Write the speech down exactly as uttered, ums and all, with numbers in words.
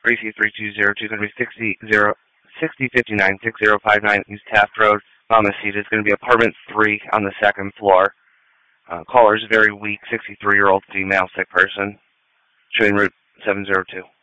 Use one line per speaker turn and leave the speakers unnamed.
three two three two zero two, going to be sixty fifty-nine, six zero five nine East Taft Road, Montecito. It's going to be apartment three on the second floor. Uh, caller is very weak, sixty-three-year-old female, sick person, showing route seven zero two.